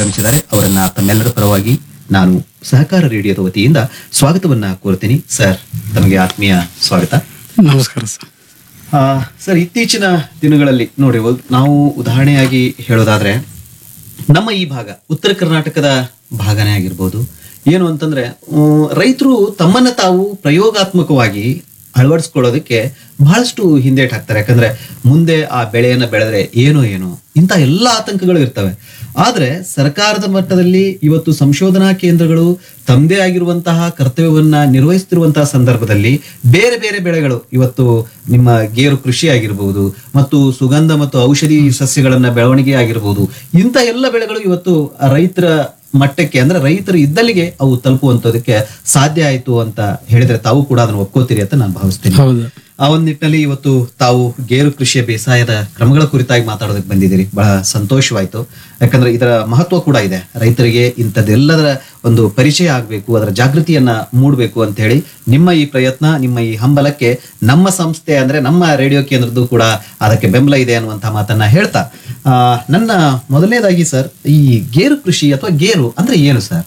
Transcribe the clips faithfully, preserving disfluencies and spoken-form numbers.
ಆಗಮಿಸಿದ್ದಾರೆ. ಅವರನ್ನ ತಮ್ಮೆಲ್ಲರ ಪರವಾಗಿ ನಾನು ಸಹಕಾರ ರೇಡಿಯೋದ ವತಿಯಿಂದ ಸ್ವಾಗತವನ್ನ ಕೋರ್ತೀನಿ. ಸರ್, ತಮಗೆ ಆತ್ಮೀಯ ಸ್ವಾಗತ. ನಮಸ್ಕಾರ ಸರ್. ಆ, ಸರ್, ಇತ್ತೀಚಿನ ದಿನಗಳಲ್ಲಿ ನೋಡಿ, ಒ- ನಾವು ಉದಾಹರಣೆಯಾಗಿ ಹೇಳೋದಾದ್ರೆ ನಮ್ಮ ಈ ಭಾಗ ಉತ್ತರ ಕರ್ನಾಟಕದ ಭಾಗನೇ ಆಗಿರ್ಬೋದು. ಏನು ಅಂತಂದ್ರೆ ರೈತರು ತಮ್ಮನ್ನ ತಾವು ಪ್ರಯೋಗಾತ್ಮಕವಾಗಿ ಅಳವಡಿಸ್ಕೊಳ್ಳೋದಕ್ಕೆ ಬಹಳಷ್ಟು ಹಿಂದೇಟ್ ಹಾಕ್ತಾರೆ. ಯಾಕಂದ್ರೆ ಮುಂದೆ ಆ ಬೆಳೆಯನ್ನ ಬೆಳೆದ್ರೆ ಏನೋ ಏನೋ ಇಂಥ ಎಲ್ಲ ಆತಂಕಗಳು ಇರ್ತವೆ. ಆದ್ರೆ ಸರ್ಕಾರದ ಮಟ್ಟದಲ್ಲಿ ಇವತ್ತು ಸಂಶೋಧನಾ ಕೇಂದ್ರಗಳು ತಮ್ಮದೇ ಆಗಿರುವಂತಹ ಕರ್ತವ್ಯವನ್ನ ನಿರ್ವಹಿಸುತ್ತಿರುವಂತಹ ಸಂದರ್ಭದಲ್ಲಿ ಬೇರೆ ಬೇರೆ ಬೆಳೆಗಳು, ಇವತ್ತು ನಿಮ್ಮ ಗೇರು ಕೃಷಿ ಆಗಿರ್ಬಹುದು ಮತ್ತು ಸುಗಂಧ ಮತ್ತು ಔಷಧಿ ಸಸ್ಯಗಳನ್ನ ಬೆಳವಣಿಗೆ ಆಗಿರ್ಬಹುದು, ಇಂಥ ಎಲ್ಲ ಬೆಳೆಗಳು ಇವತ್ತು ರೈತರ ಮಟ್ಟಕ್ಕೆ ಅಂದ್ರೆ ರೈತರು ಇದ್ದಲ್ಲಿಗೆ ಅವು ತಲುಪುವಂತದಕ್ಕೆ ಸಾಧ್ಯ ಆಯ್ತು ಅಂತ ಹೇಳಿದ್ರೆ ತಾವು ಕೂಡ ಅದನ್ನು ಒಪ್ಕೋತೀರಿ ಅಂತ ನಾನು ಭಾವಿಸ್ತೀನಿ. ಹೌದು. ಆ ಒಂದು ನಿಟ್ಟಿನಲ್ಲಿ ಇವತ್ತು ತಾವು ಗೇರು ಕೃಷಿಯ ಬೇಸಾಯದ ಕ್ರಮಗಳ ಕುರಿತಾಗಿ ಮಾತಾಡೋದಕ್ಕೆ ಬಂದಿದ್ದೀರಿ. ಬಹಳ ಸಂತೋಷವಾಯ್ತು. ಯಾಕಂದ್ರೆ ಇದರ ಮಹತ್ವ ಕೂಡ ಇದೆ. ರೈತರಿಗೆ ಇಂಥದ್ದೆಲ್ಲದರ ಒಂದು ಪರಿಚಯ ಆಗ್ಬೇಕು, ಅದರ ಜಾಗೃತಿಯನ್ನ ಮೂಡಬೇಕು ಅಂತ ಹೇಳಿ ನಿಮ್ಮ ಈ ಪ್ರಯತ್ನ, ನಿಮ್ಮ ಈ ಹಂಬಲಕ್ಕೆ ನಮ್ಮ ಸಂಸ್ಥೆ ಅಂದ್ರೆ ನಮ್ಮ ರೇಡಿಯೋ ಕೇಂದ್ರದ್ದು ಕೂಡ ಅದಕ್ಕೆ ಬೆಂಬಲ ಇದೆ ಅನ್ನುವಂತಹ ಮಾತನ್ನ ಹೇಳ್ತಾ, ಆ ನನ್ನ ಮೊದಲನೇದಾಗಿ ಸರ್, ಈ ಗೇರು ಕೃಷಿ ಅಥವಾ ಗೇರು ಅಂದ್ರೆ ಏನು ಸರ್?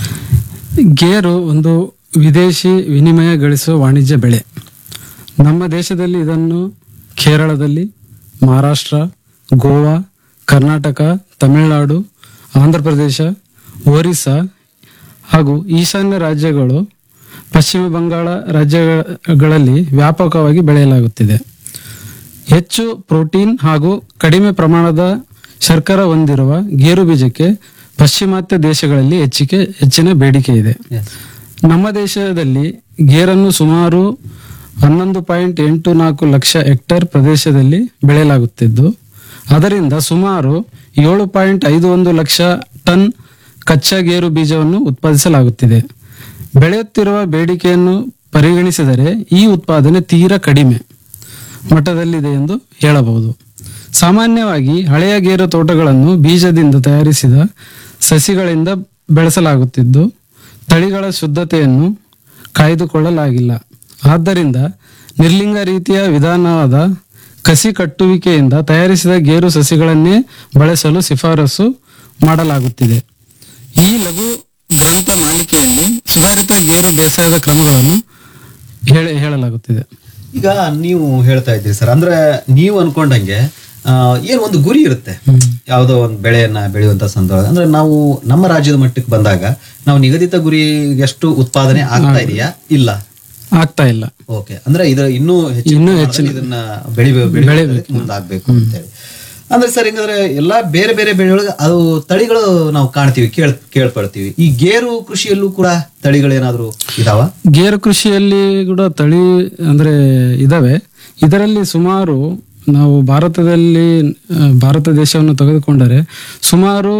ಗೇರು ಒಂದು ವಿದೇಶಿ ವಿನಿಮಯ ಗಳಿಸುವ ವಾಣಿಜ್ಯ ಬೆಳೆ. ನಮ್ಮ ದೇಶದಲ್ಲಿ ಇದನ್ನು ಕೇರಳದಲ್ಲಿ, ಮಹಾರಾಷ್ಟ್ರ, ಗೋವಾ, ಕರ್ನಾಟಕ, ತಮಿಳುನಾಡು, ಆಂಧ್ರ ಪ್ರದೇಶ, ಒರಿಸ್ಸಾ ಹಾಗೂ ಈಶಾನ್ಯ ರಾಜ್ಯಗಳು, ಪಶ್ಚಿಮ ಬಂಗಾಳ ರಾಜ್ಯಗಳಲ್ಲಿ ವ್ಯಾಪಕವಾಗಿ ಬೆಳೆಯಲಾಗುತ್ತಿದೆ. ಹೆಚ್ಚು ಪ್ರೋಟೀನ್ ಹಾಗೂ ಕಡಿಮೆ ಪ್ರಮಾಣದ ಶರ್ಕರ ಹೊಂದಿರುವ ಗೇರು ಬೀಜಕ್ಕೆ ಪಾಶ್ಚಿಮಾತ್ಯ ದೇಶಗಳಲ್ಲಿ ಹೆಚ್ಚಿಗೆ ಹೆಚ್ಚಿನ ಬೇಡಿಕೆ ಇದೆ. ನಮ್ಮ ದೇಶದಲ್ಲಿ ಗೇರನ್ನು ಸುಮಾರು ಹನ್ನೊಂದು ಪಾಯಿಂಟ್ ಎಂಟು ನಾಲ್ಕು ಲಕ್ಷ ಹೆಕ್ಟೇರ್ ಪ್ರದೇಶದಲ್ಲಿ ಬೆಳೆಯಲಾಗುತ್ತಿದ್ದು, ಅದರಿಂದ ಸುಮಾರು ಏಳು ಪಾಯಿಂಟ್ ಐದು ಒಂದು ಲಕ್ಷ ಟನ್ ಕಚ್ಚಾ ಗೇರು ಬೀಜವನ್ನು ಉತ್ಪಾದಿಸಲಾಗುತ್ತಿದೆ. ಬೆಳೆಯುತ್ತಿರುವ ಬೇಡಿಕೆಯನ್ನು ಪರಿಗಣಿಸಿದರೆ ಈ ಉತ್ಪಾದನೆ ತೀರಾ ಕಡಿಮೆ ಮಟ್ಟದಲ್ಲಿದೆ ಎಂದು ಹೇಳಬಹುದು. ಸಾಮಾನ್ಯವಾಗಿ ಹಳೆಯ ಗೇರು ತೋಟಗಳನ್ನು ಬೀಜದಿಂದ ತಯಾರಿಸಿದ ಸಸಿಗಳಿಂದ ಬೆಳೆಸಲಾಗುತ್ತಿದ್ದು, ತಳಿಗಳ ಶುದ್ಧತೆಯನ್ನು ಕಾಯ್ದುಕೊಳ್ಳಲಾಗಿಲ್ಲ. ಆದ್ದರಿಂದ ನಿರ್ಲಿಂಗ ರೀತಿಯ ವಿಧಾನವಾದ ಕಸಿ ಕಟ್ಟುವಿಕೆಯಿಂದ ತಯಾರಿಸಿದ ಗೇರು ಸಸಿಗಳನ್ನೇ ಬಳಸಲು ಶಿಫಾರಸು ಮಾಡಲಾಗುತ್ತಿದೆ. ಈ ಲಘು ಗ್ರಂಥ ಮಾಲಿಕೆಯಲ್ಲಿ ಸುಧಾರಿತ ಗೇರು ಬೇಸಾಯದ ಕ್ರಮಗಳನ್ನು ಹೇಳಿ ಹೇಳಲಾಗುತ್ತಿದೆ. ಈಗ ನೀವು ಹೇಳ್ತಾ ಇದ್ದೀರಿ ಸರ್, ಅಂದ್ರೆ ನೀವು ಅನ್ಕೊಂಡಂಗೆ ಆ, ಏನು ಒಂದು ಗುರಿ ಇರುತ್ತೆ ಯಾವುದೋ ಒಂದು ಬೆಳೆಯನ್ನ ಬೆಳೆಯುವಂತ ಸಂದರ್ಭ. ಅಂದ್ರೆ ನಾವು ನಮ್ಮ ರಾಜ್ಯದ ಮಟ್ಟಕ್ಕೆ ಬಂದಾಗ ನಾವು ನಿಗದಿತ ಗುರಿ ಎಷ್ಟು ಉತ್ಪಾದನೆ ಆಗ್ತಾ ಇದೆಯಾ? ಇಲ್ಲ, ಆಗ್ತಾ ಇಲ್ಲ. ಓಕೆ, ಅಂದ್ರೆ ಇದರ ಇನ್ನೂ ಇನ್ನೂ ಹೆಚ್ಚಿನ ಇದನ್ನ ಬೆಳಿ ಬೆಳಿಬೇಕು ಮುಂದಾಗಬೇಕು ಅಂತ ಹೇಳಿ. ಅಂದ್ರೆ ಸರ್, ಹಿಂಗಂದ್ರೆ ಎಲ್ಲಾ ಬೇರೆ ಬೇರೆ ಬೆಳೆಗಳಿಗೆ ಅದು ತಳಿಗಳು ನಾವು ಕಾಣ್ತೀವಿ, ಕೇಳ್ ಕೇಳ್ಪಡ್ತೀವಿ. ಈ ಗೇರು ಕೃಷಿಯಲ್ಲೂ ಕೂಡ ತಳಿಗಳೇನಾದ್ರು ಇದಾವ? ಗೇರು ಕೃಷಿಯಲ್ಲಿ ಕೂಡ ತಳಿ ಅಂದ್ರೆ ಇದಾವೆ. ಇದರಲ್ಲಿ ಸುಮಾರು ನಾವು ಭಾರತದಲ್ಲಿ ಆ, ಭಾರತ ದೇಶವನ್ನು ತೆಗೆದುಕೊಂಡರೆ ಸುಮಾರು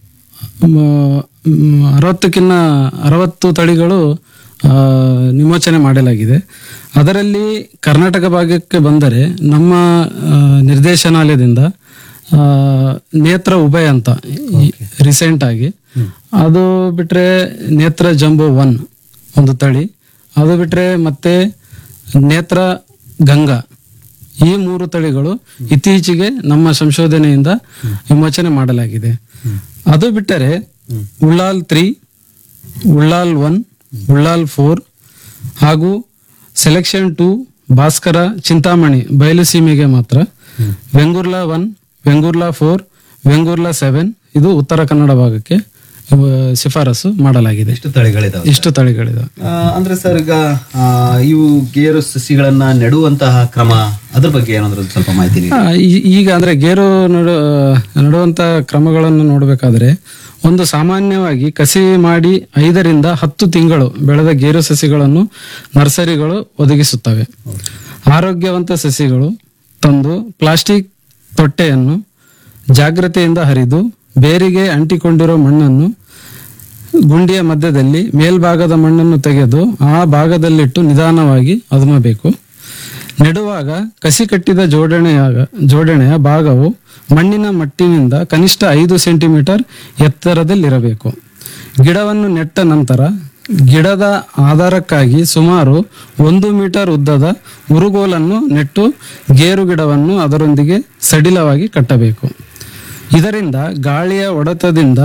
ಮ- ಮ್, ಅರವತ್ತಕ್ಕಿಂತ ಅರವತ್ತು ತಳಿಗಳು ಆ, ವಿಮೋಚನೆ ಮಾಡಲಾಗಿದೆ. ಅದರಲ್ಲಿ ಕರ್ನಾಟಕ ಭಾಗಕ್ಕೆ ಬಂದರೆ ನಮ್ಮ ಆ, ನಿರ್ದೇಶನಾಲಯದಿಂದ ಆ, ನೇತ್ರ ಉಭಯ ಅಂತ ರೀಸೆಂಟ್ ಆಗಿ, ಅದು ಬಿಟ್ರೆ ನೇತ್ರ ಜಂಬೋ ಒನ್ ಒಂದು ತಳಿ, ಅದು ಬಿಟ್ರೆ ಮತ್ತೆ ನೇತ್ರ ಗಂಗಾ, ಈ ಮೂರು ತಳಿಗಳು ಇತ್ತೀಚೆಗೆ ನಮ್ಮ ಸಂಶೋಧನೆಯಿಂದ ವಿಮೋಚನೆ ಮಾಡಲಾಗಿದೆ. ಅದು ಬಿಟ್ಟರೆ Ullal three, Ullal one, Ullal four ಹಾಗೂ ಸೆಲೆಕ್ಷನ್ ಟೂ, ಭಾಸ್ಕರ, ಚಿಂತಾಮಣಿ ಬಯಲು ಸೀಮೆಗೆ ಮಾತ್ರ, Vengurla one, Vengurla four, Vengurla seven ಇದು ಉತ್ತರ ಕನ್ನಡ ಭಾಗಕ್ಕೆ ಇವ ಶಿಫಾರಸು ಮಾಡಲಾಗಿದೆ. ಇಷ್ಟು ತಳಿಗಳಿದಾವೆ. ಇಷ್ಟು ತಳಿಗಳಿದಾವೆ. ಆ, ಅಂದ್ರೆ ಸರ್, ಈಗ ಆ, ಇವು ಗೇರು ಸಸಿಗಳನ್ನ ನೆಡುವಂತಹ ಕ್ರಮ, ಅದ್ರ ಬಗ್ಗೆ ಏನಾದ್ರು ಒಂದ್ ಸ್ವಲ್ಪ ಮಾಹಿತಿ ನೀಡಿ. ಆ, ಈ- ಈಗ ಅಂದ್ರೆ ಗೇರು ನಡು ನಡುವಂತ ಕ್ರಮಗಳನ್ನು ನೋಡಬೇಕಾದ್ರೆ, ಒಂದು ಸಾಮಾನ್ಯವಾಗಿ ಕಸಿ ಮಾಡಿ ಐದರಿಂದ ಹತ್ತು ತಿಂಗಳು ಬೆಳೆದ ಗೇರು ಸಸಿಗಳನ್ನು ನರ್ಸರಿಗಳು ಒದಗಿಸುತ್ತವೆ. ಆರೋಗ್ಯವಂತ ಸಸಿಗಳು ತಂದು ಪ್ಲಾಸ್ಟಿಕ್ ತೊಟ್ಟೆಯನ್ನು ಜಾಗ್ರತೆಯಿಂದ ಹರಿದು ಬೇರಿಗೆ ಅಂಟಿಕೊಂಡಿರೋ ಮಣ್ಣನ್ನು ಗುಂಡಿಯ ಮಧ್ಯದಲ್ಲಿ ಮೇಲ್ಭಾಗದ ಮಣ್ಣನ್ನು ತೆಗೆದು ಆ ಭಾಗದಲ್ಲಿಟ್ಟು ನಿಧಾನವಾಗಿ ಅದುಮಬೇಕು. ನೆಡುವಾಗ ಕಸಿ ಕಟ್ಟಿದ ಜೋಡಣೆಯಾಗ ಜೋಡಣೆಯ ಭಾಗವು ಮಣ್ಣಿನ ಮಟ್ಟಿನಿಂದ ಕನಿಷ್ಠ ಐದು ಸೆಂಟಿಮೀಟರ್ ಎತ್ತರದಲ್ಲಿರಬೇಕು. ಗಿಡವನ್ನು ನೆಟ್ಟ ನಂತರ ಗಿಡದ ಆಧಾರಕ್ಕಾಗಿ ಸುಮಾರು ಒಂದು ಮೀಟರ್ ಉದ್ದದ ಉರುಗೋಲನ್ನು ನೆಟ್ಟು ಗೇರು ಗಿಡವನ್ನು ಅದರೊಂದಿಗೆ ಸಡಿಲವಾಗಿ ಕಟ್ಟಬೇಕು. ಇದರಿಂದ ಗಾಳಿಯ ಹೊಡೆತದಿಂದ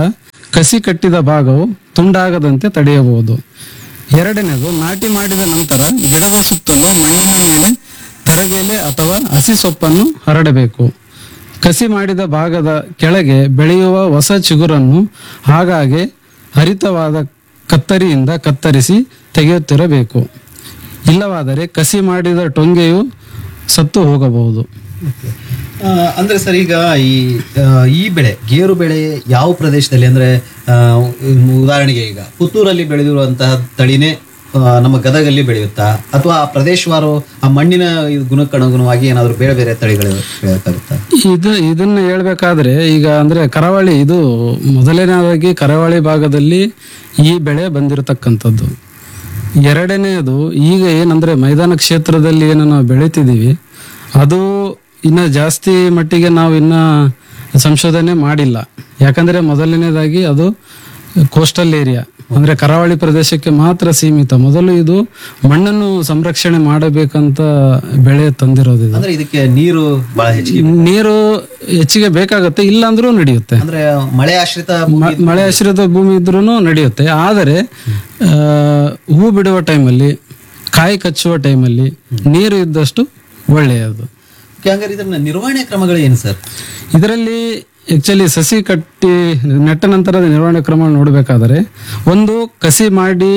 ಕಸಿ ಕಟ್ಟಿದ ಭಾಗವು ತುಂಡಾಗದಂತೆ ತಡೆಯಬಹುದು. ಎರಡನೇದು, ನಾಟಿ ಮಾಡಿದ ನಂತರ ಗಿಡದ ಸುತ್ತಲೂ ಮಣ್ಣಿನ ಮೇಲೆ ತರಗೆಲೆ ಅಥವಾ ಹಸಿ ಸೊಪ್ಪನ್ನು ಹರಡಬೇಕು. ಕಸಿ ಮಾಡಿದ ಭಾಗದ ಕೆಳಗೆ ಬೆಳೆಯುವ ಹೊಸ ಚಿಗುರನ್ನು ಆಗಾಗ್ಗೆ ಹರಿತವಾದ ಕತ್ತರಿಯಿಂದ ಕತ್ತರಿಸಿ ತೆಗೆಯುತ್ತಿರಬೇಕು. ಇಲ್ಲವಾದರೆ ಕಸಿ ಮಾಡಿದ ಟೊಂಗೆಯು ಸತ್ತು ಹೋಗಬಹುದು. ಆ, ಅಂದ್ರೆ ಸರ್ ಈಗ ಈ ಆ, ಈ ಬೆಳೆ ಗೇರು ಬೆಳೆ ಯಾವ ಪ್ರದೇಶದಲ್ಲಿ ಅಂದ್ರೆ ಆ, ಉದಾಹರಣೆಗೆ ಈಗ ಪುತ್ತೂರಲ್ಲಿ ಬೆಳೆದಿರುವಂತಹ ತಳಿನೇ ಆ, ನಮ್ಮ ಗದಗಲ್ಲಿ ಬೆಳೆಯುತ್ತಾ, ಅಥವಾ ಆ ಪ್ರದೇಶವಾರು ಆ ಮಣ್ಣಿನ ಇದು ಗುಣಕ್ಕನುಗುಣವಾಗಿ ಏನಾದರೂ ಬೇರೆ ಬೇರೆ ತಳಿಗಳು ಬೆಳೆಯುತ್ತಾ? ಇದು ಇದನ್ನ ಹೇಳ್ಬೇಕಾದ್ರೆ ಈಗ ಅಂದ್ರೆ ಕರಾವಳಿ, ಇದು ಮೊದಲನೇದಾಗಿ ಕರಾವಳಿ ಭಾಗದಲ್ಲಿ ಈ ಬೆಳೆ ಬಂದಿರತಕ್ಕಂಥದ್ದು. ಎರಡನೆಯದು, ಈಗ ಏನಂದ್ರೆ ಮೈದಾನ ಕ್ಷೇತ್ರದಲ್ಲಿ ಏನು ನಾವು ಬೆಳಿತಿದ್ದೀವಿ ಅದು ಇನ್ನ ಜಾಸ್ತಿ ಮಟ್ಟಿಗೆ ನಾವು ಇನ್ನ ಸಂಶೋಧನೆ ಮಾಡಿಲ್ಲ. ಯಾಕಂದ್ರೆ ಮೊದಲನೇದಾಗಿ ಅದು ಕೋಸ್ಟಲ್ ಏರಿಯಾ ಅಂದ್ರೆ ಕರಾವಳಿ ಪ್ರದೇಶಕ್ಕೆ ಮಾತ್ರ ಸೀಮಿತ. ಮೊದಲು ಇದು ಮಣ್ಣನ್ನು ಸಂರಕ್ಷಣೆ ಮಾಡಬೇಕಂತ ಬೆಳೆ ತಂದಿರೋದು ಇದು. ಅಂದ್ರೆ ಇದಕ್ಕೆ ನೀರು ಬಹಳ ಹೆಚ್ಚಿಗೆ, ನೀರು ಹೆಚ್ಚಿಗೆ ಬೇಕಾಗತ್ತೆ, ಇಲ್ಲ ಅಂದ್ರೂ ನಡೆಯುತ್ತೆ. ಅಂದ್ರೆ ಮಳೆ ಆಶ್ರಿತ ಮ- ಮಳೆ ಆಶ್ರಿತ ಭೂಮಿ ಇದ್ರೂ ನಡೆಯುತ್ತೆ. ಆದರೆ ಆ, ಹೂ ಬಿಡುವ ಟೈಮಲ್ಲಿ, ಕಾಯಿ ಕಚ್ಚುವ ಟೈಮಲ್ಲಿ ನೀರು ಇದ್ದಷ್ಟು ಒಳ್ಳೆಯದು. ಹಂಗಾರೆ ಇದನ್ನ ನಿರ್ವಹಣೆ ಕ್ರಮಗಳು ಏನು ಸರ್? ಇದರಲ್ಲಿ ಆಕ್ಚುಲಿ ಸಸಿ ಕಟ್ಟಿ ನೆಟ್ಟ ನಂತರದ ನಿರ್ವಹಣೆ ಕ್ರಮ ನೋಡಬೇಕಾದರೆ, ಒಂದು, ಕಸಿ ಮಾಡಿ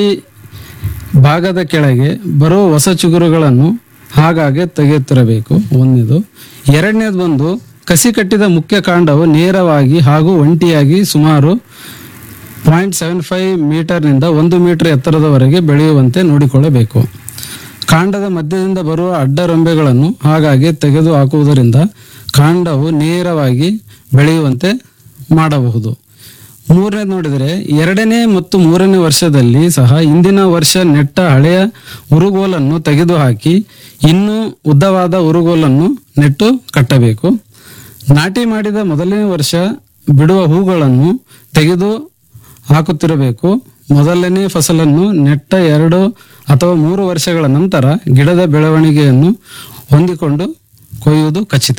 ಭಾಗದ ಕೆಳಗೆ ಬರುವ ಹೊಸ ಚಿಗುರುಗಳನ್ನು ಆಗಾಗ್ಗೆ ತೆಗೆಯುತ್ತಿರಬೇಕು ಒಂದನೇದು. ಎರಡನೇದು ಬಂದು, ಕಸಿ ಕಟ್ಟಿದ ಮುಖ್ಯ ಕಾಂಡವು ನೇರವಾಗಿ ಹಾಗೂ ಒಂಟಿಯಾಗಿ ಸುಮಾರು ಪಾಯಿಂಟ್ ಸೆವೆನ್ ಫೈವ್ ಮೀಟರ್ನಿಂದ ಒಂದು ಮೀಟರ್ ಎತ್ತರದವರೆಗೆ ಬೆಳೆಯುವಂತೆ ನೋಡಿಕೊಳ್ಳಬೇಕು. ಕಾಂಡದ ಮಧ್ಯದಿಂದ ಬರುವ ಅಡ್ಡ ರೆಂಬೆಗಳನ್ನು ಹಾಗಾಗಿ ತೆಗೆದು ಹಾಕುವುದರಿಂದ ಕಾಂಡವು ನೇರವಾಗಿ ಬೆಳೆಯುವಂತೆ ಮಾಡಬಹುದು. ಮೂರನೇದು ನೋಡಿದರೆ, ಎರಡನೇ ಮತ್ತು ಮೂರನೇ ವರ್ಷದಲ್ಲಿ ಸಹ ಹಿಂದಿನ ವರ್ಷ ನೆಟ್ಟ ಹಳೆಯ ಉರುಗೋಲನ್ನು ತೆಗೆದುಹಾಕಿ ಇನ್ನೂ ಉದ್ದವಾದ ಉರುಗೋಲನ್ನು ನೆಟ್ಟು ಕಟ್ಟಬೇಕು. ನಾಟಿ ಮಾಡಿದ ಮೊದಲನೇ ವರ್ಷ ಬಿಡುವ ಹೂಗಳನ್ನು ತೆಗೆದು ಹಾಕುತ್ತಿರಬೇಕು. ಮೊದಲನೇ ಫಸಲನ್ನು ನೆಟ್ಟ ಎರಡು ಅಥವಾ ಮೂರು ವರ್ಷಗಳ ನಂತರ ಗಿಡದ ಬೆಳವಣಿಗೆಯನ್ನು ಹೊಂದಿಕೊಂಡು ಕೊಯ್ಯುವುದು ಖಚಿತ.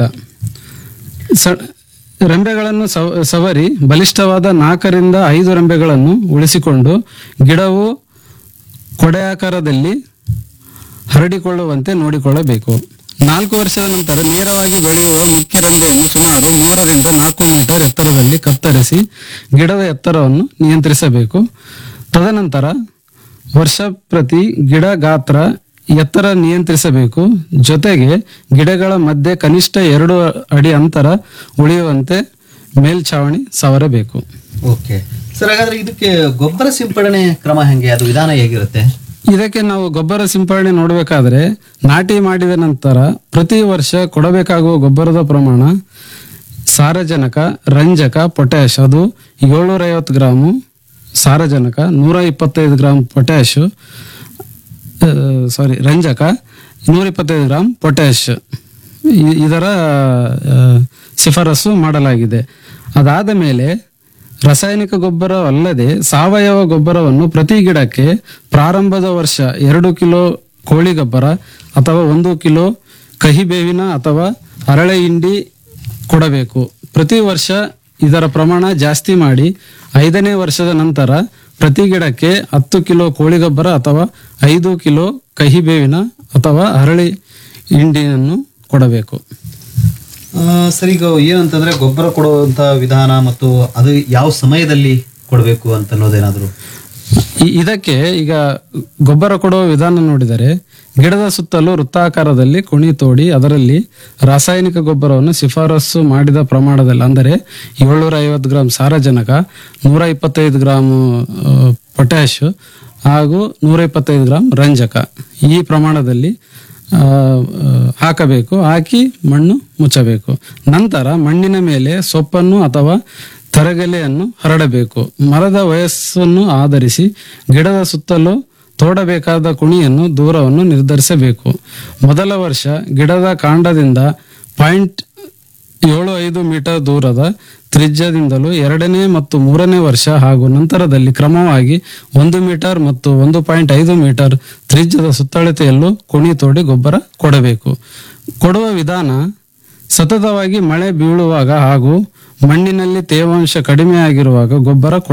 ಸ ರೆಂಬೆಗಳನ್ನು ಸವ ಸವರಿ ಬಲಿಷ್ಠವಾದ ನಾಲ್ಕರಿಂದ ಐದು ರೆಂಬೆಗಳನ್ನು ಉಳಿಸಿಕೊಂಡು ಗಿಡವು ಕೊಡೆಯಾಕಾರದಲ್ಲಿ ಹರಡಿಕೊಳ್ಳುವಂತೆ ನೋಡಿಕೊಳ್ಳಬೇಕು. ನಾಲ್ಕು ವರ್ಷದ ನಂತರ ನೇರವಾಗಿ ಬೆಳೆಯುವ ಮುಖ್ಯ ರೆಂಬೆಯನ್ನು ಸುಮಾರು ಮೂರರಿಂದ ನಾಲ್ಕು ಮೀಟರ್ ಎತ್ತರದಲ್ಲಿ ಕತ್ತರಿಸಿ ಗಿಡದ ಎತ್ತರವನ್ನು ನಿಯಂತ್ರಿಸಬೇಕು. ತದನಂತರ ವರ್ಷ ಪ್ರತಿ ಗಿಡ ಗಾತ್ರ ಎತ್ತರ ನಿಯಂತ್ರಿಸಬೇಕು. ಜೊತೆಗೆ ಗಿಡಗಳ ಮಧ್ಯೆ ಕನಿಷ್ಠ ಎರಡು ಅಡಿ ಅಂತರ ಉಳಿಯುವಂತೆ ಮೇಲ್ಛಾವಣಿ ಸವರಬೇಕು. ಓಕೆ ಸರ್, ಹಾಗಾದ್ರೆ ಇದಕ್ಕೆ ಗೊಬ್ಬರ ಸಿಂಪಡಣೆ ಕ್ರಮ ಹೆಂಗೆ, ಅದು ವಿಧಾನ ಹೇಗಿರುತ್ತೆ? ಇದಕ್ಕೆ ನಾವು ಗೊಬ್ಬರ ಸಿಂಪಡಣೆ ನೋಡಬೇಕಾದ್ರೆ, ನಾಟಿ ಮಾಡಿದ ನಂತರ ಪ್ರತಿ ವರ್ಷ ಕೊಡಬೇಕಾಗುವ ಗೊಬ್ಬರದ ಪ್ರಮಾಣ ಸಾರಜನಕ, ರಂಜಕ, ಪೊಟ್ಯಾಶ್ ಅದು ಏಳ್ನೂರ ಐವತ್ತು ಗ್ರಾಮು ಸಾರಜನಕ, ನೂರ ಇಪ್ಪತ್ತೈದು ಗ್ರಾಮ್ ಪೊಟ್ಯಾಶ್, ಸಾರಿ ರಂಜಕ, ನೂರ ಇಪ್ಪತ್ತೈದು ಗ್ರಾಮ್ ಪೊಟ್ಯಾಶ್ ಇ- ಇದರ ಆ, ಶಿಫಾರಸು ಮಾಡಲಾಗಿದೆ. ಅದಾದ ಮೇಲೆ ರಾಸಾಯನಿಕ ಗೊಬ್ಬರ ಅಲ್ಲದೆ ಸಾವಯವ ಗೊಬ್ಬರವನ್ನು ಪ್ರತಿ ಗಿಡಕ್ಕೆ ಪ್ರಾರಂಭದ ವರ್ಷ ಎರಡು ಕಿಲೋ ಕೋಳಿ ಗೊಬ್ಬರ ಅಥವಾ ಒಂದು ಕಿಲೋ ಕಹಿಬೇವಿನ ಅಥವಾ ಹರಳೆ ಹಿಂಡಿ ಕೊಡಬೇಕು. ಪ್ರತಿ ವರ್ಷ ಇದರ ಪ್ರಮಾಣ ಜಾಸ್ತಿ ಮಾಡಿ ಐದನೇ ವರ್ಷದ ನಂತರ ಪ್ರತಿ ಗಿಡಕ್ಕೆ ಹತ್ತು ಕಿಲೋ ಕೋಳಿ ಗೊಬ್ಬರ ಅಥವಾ ಐದು ಕಿಲೋ ಕಹಿಬೇವಿನ ಅಥವಾ ಹರಳಿ ಹಿಂಡಿಯನ್ನು ಕೊಡಬೇಕು. ಆ, ಸರ್, ಈಗ ಏನಂತಂದ್ರೆ ಗೊಬ್ಬರ ಕೊಡುವಂತ ವಿಧಾನ ಮತ್ತು ಅದು ಯಾವ ಸಮಯದಲ್ಲಿ ಕೊಡಬೇಕು ಅಂತ ಅನ್ನೋದೇನಾದ್ರು? ಇ- ಇದಕ್ಕೆ ಈಗ ಗೊಬ್ಬರ ಕೊಡುವ ವಿಧಾನ ನೋಡಿದರೆ, ಗಿಡದ ಸುತ್ತಲೂ ವೃತ್ತಾಕಾರದಲ್ಲಿ ಕುಣಿ ತೋಡಿ ಅದರಲ್ಲಿ ರಾಸಾಯನಿಕ ಗೊಬ್ಬರವನ್ನು ಶಿಫಾರಸು ಮಾಡಿದ ಪ್ರಮಾಣದಲ್ಲಿ, ಅಂದರೆ ಏಳ್ನೂರ ಐವತ್ತು ಗ್ರಾಂ ಸಾರಜನಕ, ನೂರ ಇಪ್ಪತ್ತೈದು ಗ್ರಾಮ್ ಪೊಟ್ಯಾಶ್ ಹಾಗೂ ನೂರ ಇಪ್ಪತ್ತೈದು ಗ್ರಾಂ ರಂಜಕ ಈ ಪ್ರಮಾಣದಲ್ಲಿ ಆ, ಹಾಕಬೇಕು. ಹಾಕಿ ಮಣ್ಣು ಮುಚ್ಚಬೇಕು. ನಂತರ ಮಣ್ಣಿನ ಮೇಲೆ ಸೊಪ್ಪನ್ನು ಅಥವಾ ತರಗೆಲೆಯನ್ನು ಹರಡಬೇಕು. ಮರದ ವಯಸ್ಸನ್ನು ಆಧರಿಸಿ ಗಿಡದ ಸುತ್ತಲೂ ತೋಡಬೇಕಾದ ಕುಣಿಯನ್ನು ದೂರವನ್ನು ನಿರ್ಧರಿಸಬೇಕು. ಮೊದಲ ವರ್ಷ ಗಿಡದ ಕಾಂಡದಿಂದ ಪಾಯಿಂಟ್ ಏಳು ಐದು ಮೀಟರ್ ದೂರದ ತ್ರಿಜ್ಯದಿಂದಲೂ, ಎರಡನೇ ಮತ್ತು ಮೂರನೇ ವರ್ಷ ಹಾಗೂ ನಂತರದಲ್ಲಿ ಕ್ರಮವಾಗಿ ಒಂದು ಮೀಟರ್ ಮತ್ತು ಒಂದು ಪಾಯಿಂಟ್ ಐದು ಮೀಟರ್ ತ್ರಿಜ್ಯದ ಸುತ್ತಳತೆಯಲ್ಲೂ ಕುಣಿ ತೋಡಿ ಗೊಬ್ಬರ ಕೊಡಬೇಕು. ಕೊಡುವ ವಿಧಾನ ಸತತವಾಗಿ ಮಳೆ ಬೀಳುವಾಗ ಹಾಗೂ ಮಣ್ಣಿನಲ್ಲಿ ತೇವಾಂಶ ಕಡಿಮೆಯಾಗಿರುವಾಗ ಗೊಬ್ಬರ